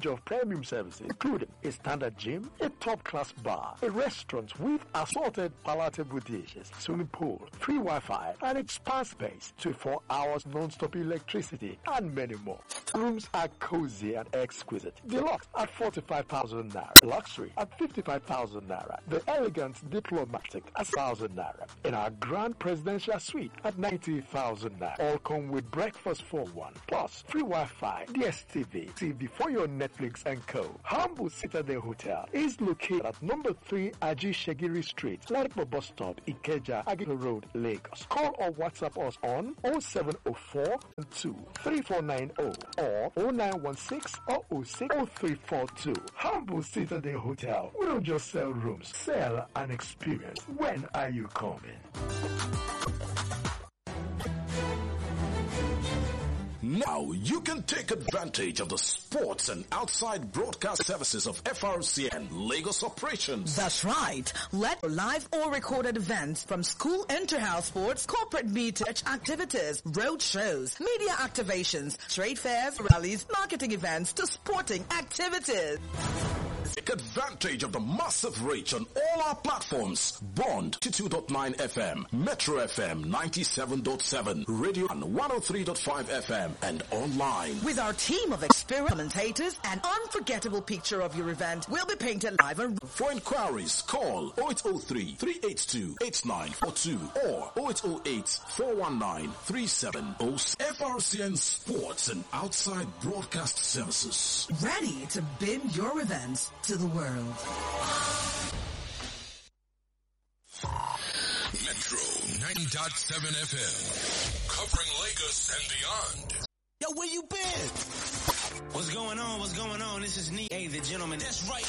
range of premium services, including a standard gym, a top-class bar, a restaurant with assorted palatable dishes, swimming pool, free Wi-Fi, and expansive space, 24 hours non-stop electricity, and many more. Rooms are cozy and exquisite. Deluxe at 45,000 naira. Luxury at 55,000 naira. The elegant diplomatic at 1,000 naira. In our grand presidential suite at 90,000 naira. All come with breakfast for one. Plus free Wi-Fi, DSTV, TV for your Netflix and co. Humble Citadel Hotel is located at number 3 Aji Shagiri Street, Ladipo Bus Stop, Ikeja, Agito Road, Lagos. Call or WhatsApp us on 0704 3490 or 0916 006 0342. Humble Citadel Hotel. We don't just sell rooms, sell an experience. When are you coming? Now you can take advantage of the sports and outside broadcast services of FRCN Lagos operations. That's right. Let live or recorded events from school inter-house sports, corporate meet activities, road shows, media activations, trade fairs, rallies, marketing events to sporting activities. Take advantage of the massive reach on all our platforms. Bond 22.9 FM, Metro FM 97.7, Radio 103.5 FM, and online. With our team of experienced commentators, an unforgettable picture of your event will be painted live. For inquiries, call 0803-382-8942 or 0808-419-3706. FRCN Sports and Outside Broadcast Services. Ready to beam your events to the world. Metro 90.7 FM, covering Lagos and beyond. Yo, where you been? What's going on? What's going on? This is Nee, hey, the gentleman. That's right.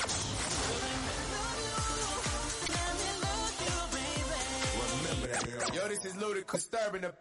Remember that. Yo, this is Ludacris disturbing the